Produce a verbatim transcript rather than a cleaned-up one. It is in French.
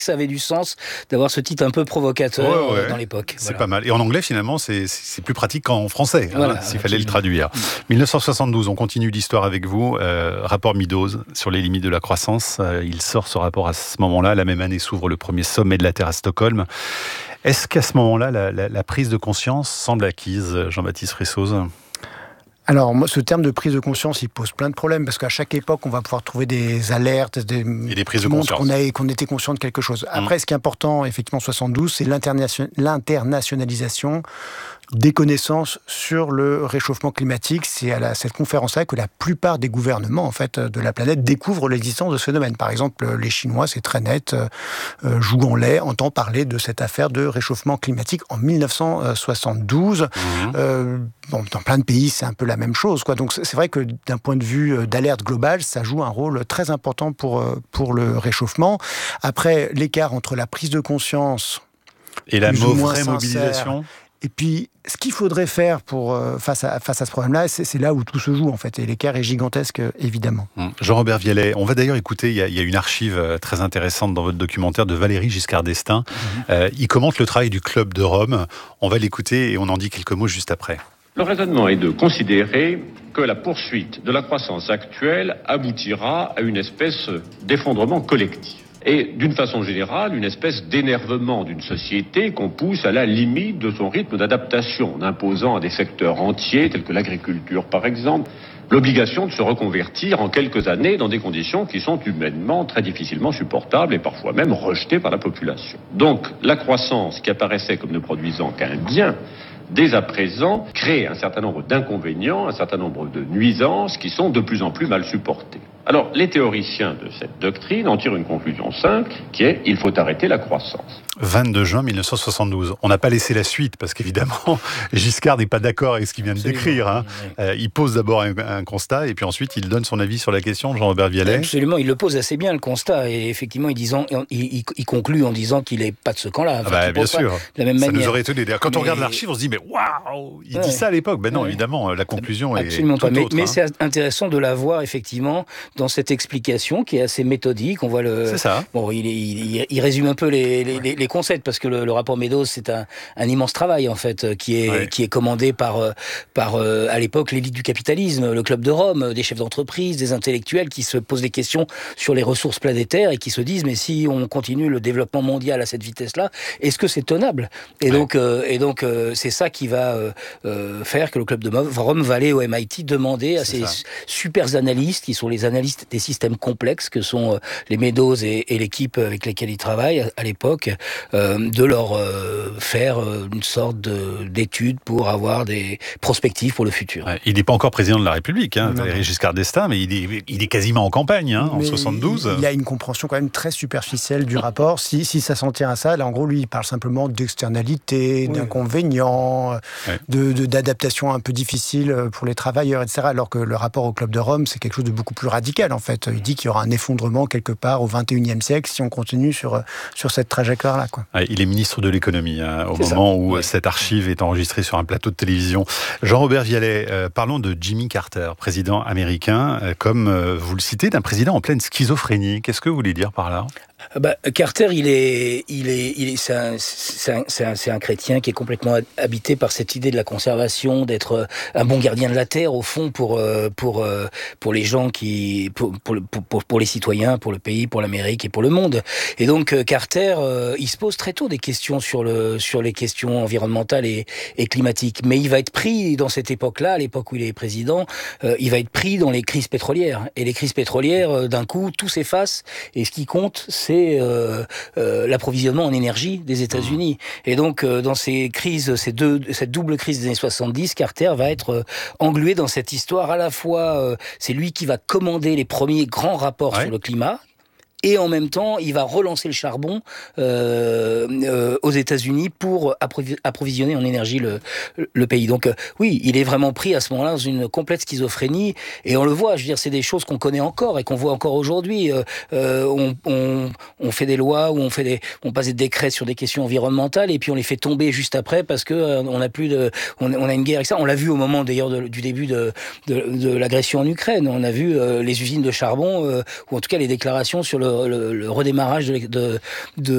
ça avait du sens d'avoir ce titre un peu provocateur ouais, ouais. Euh, dans l'époque. C'est voilà. pas mal. Et en anglais, finalement, c'est, c'est plus pratique qu'en français, voilà, hein, s'il fallait le traduire. dix-neuf cent soixante-douze, on continue l'histoire avec vous. Euh, rapport Meadows sur les limites de la croissance. Euh, il sort ce rapport à ce moment-là. La même année s'ouvre le premier sommet de la Terre à Stockholm. Est-ce qu'à ce moment-là, la, la, la prise de conscience semble acquise, Jean-Baptiste Rissoz ? Alors, moi, ce terme de prise de conscience, il pose plein de problèmes, parce qu'à chaque époque, on va pouvoir trouver des alertes, des, et des prises de conscience. Qu'on, a, qu'on était conscient de quelque chose. Après, mmh. ce qui est important, effectivement, en soixante-douze, c'est l'interna- l'internationalisation des connaissances sur le réchauffement climatique. C'est à la, cette conférence-là que la plupart des gouvernements en fait, de la planète découvrent l'existence de ce phénomène. Par exemple, les Chinois, c'est très net, euh, Zhou Enlai entend parler de cette affaire de réchauffement climatique en dix-neuf cent soixante-douze. Mmh. Euh, bon, dans plein de pays, c'est un peu la même chose, quoi. Donc c'est vrai que d'un point de vue d'alerte globale, ça joue un rôle très important pour, pour le réchauffement. Après, l'écart entre la prise de conscience et la vraie mobilisation. Et puis, ce qu'il faudrait faire pour, euh, face, à, face à ce problème-là, c'est, c'est là où tout se joue, en fait. Et l'écart est gigantesque, évidemment. Jean-Robert Vialet, on va d'ailleurs écouter, il y, a, il y a une archive très intéressante dans votre documentaire de Valéry Giscard d'Estaing. Mm-hmm. Euh, il commente le travail du Club de Rome. On va l'écouter et on en dit quelques mots juste après. Le raisonnement est de considérer que la poursuite de la croissance actuelle aboutira à une espèce d'effondrement collectif. Et d'une façon générale, une espèce d'énervement d'une société qu'on pousse à la limite de son rythme d'adaptation, en imposant à des secteurs entiers, tels que l'agriculture par exemple, l'obligation de se reconvertir en quelques années dans des conditions qui sont humainement très difficilement supportables et parfois même rejetées par la population. Donc la croissance qui apparaissait comme ne produisant qu'un bien, dès à présent, crée un certain nombre d'inconvénients, un certain nombre de nuisances qui sont de plus en plus mal supportées. Alors, les théoriciens de cette doctrine en tirent une conclusion simple, qui est « il faut arrêter la croissance ». vingt-deux juin dix-neuf cent soixante-douze. On n'a pas laissé la suite, parce qu'évidemment, Giscard n'est pas d'accord avec ce qu'il vient de décrire. Hein. Euh, il pose d'abord un, un constat, et puis ensuite, il donne son avis sur la question, Jean-Robert Vialet. Absolument, il le pose assez bien, le constat, et effectivement, il, disant, il, il, il conclut en disant qu'il n'est pas de ce camp-là. Enfin, ah bah, bien sûr, de la même ça manière. nous aurait étonné. Quand mais... on regarde l'archive, on se dit, mais waouh, il ouais. dit ça à l'époque. Ben non, ouais. évidemment, la conclusion Absolument est pas. tout Mais, autre. mais hein. c'est intéressant de la voir, effectivement, dans cette explication qui est assez méthodique. On voit le. C'est ça. Bon, il, il, il résume un peu les, les, ouais. les concepts parce que le, le rapport Meadows, c'est un, un immense travail en fait, qui est ouais. qui est commandé par par à l'époque l'élite du capitalisme, le Club de Rome, des chefs d'entreprise, des intellectuels qui se posent des questions sur les ressources planétaires et qui se disent mais si on continue le développement mondial à cette vitesse-là, est-ce que c'est tenable ? Et ouais. donc euh, et donc euh, c'est ça qui va euh, faire que le Club de Rome va aller au M I T demander à c'est ces ça. super analystes qui sont les analystes des systèmes complexes que sont les Meadows et, et l'équipe avec laquelle ils travaillent à l'époque, euh, de leur euh, faire une sorte de, d'étude pour avoir des prospectives pour le futur. Ouais, il n'est pas encore président de la République, hein, Valéry Giscard d'Estaing, mais il est, il est quasiment en campagne, hein, en soixante-douze. Il, il a une compréhension quand même très superficielle du rapport. Si, si ça s'en tient à ça, là en gros, lui, il parle simplement d'externalités, oui. d'inconvénients, ouais. de, de, d'adaptation un peu difficile pour les travailleurs, et cetera. Alors que le rapport au Club de Rome, c'est quelque chose de beaucoup plus radical, en fait. Il dit qu'il y aura un effondrement quelque part au vingt et unième siècle si on continue sur, sur cette trajectoire-là, quoi. Ouais, il est ministre de l'économie hein, au c'est moment ça. où ouais. cette archive est enregistrée sur un plateau de télévision. Jean-Robert Vialet, euh, parlons de Jimmy Carter, président américain, euh, comme euh, vous le citez, d'un président en pleine schizophrénie. Qu'est-ce que vous voulez dire par là ? Bah, Carter, il est, il est, il est, c'est un, c'est un, c'est un, c'est un chrétien qui est complètement habité par cette idée de la conservation, d'être un bon gardien de la terre au fond pour, pour, pour les gens qui, pour, pour, pour, pour les citoyens, pour le pays, pour l'Amérique et pour le monde. Et donc Carter, il se pose très tôt des questions sur le, sur les questions environnementales et, et climatiques. Mais il va être pris dans cette époque-là, à l'époque où il est président, il va être pris dans les crises pétrolières. Et les crises pétrolières, d'un coup, tout s'efface. Et ce qui compte, c'est Euh, euh, l'approvisionnement en énergie des États-Unis. Et donc, euh, dans ces crises, ces deux, cette double crise des années soixante-dix, Carter va être euh, englué dans cette histoire. À la fois, euh, c'est lui qui va commander les premiers grands rapports ouais. sur le climat. Et en même temps, il va relancer le charbon euh, euh, aux États-Unis pour approvisionner en énergie le, le pays. Donc euh, oui, il est vraiment pris à ce moment-là dans une complète schizophrénie. Et on le voit, je veux dire, c'est des choses qu'on connaît encore et qu'on voit encore aujourd'hui. Euh, euh, on, on, on fait des lois ou on fait des, on passe des décrets sur des questions environnementales et puis on les fait tomber juste après parce que euh, on a plus de, on, on a une guerre avec ça. On l'a vu au moment d'ailleurs de, du début de, de, de l'agression en Ukraine. On a vu euh, les usines de charbon euh, ou en tout cas les déclarations sur le Le, le redémarrage de, de, de,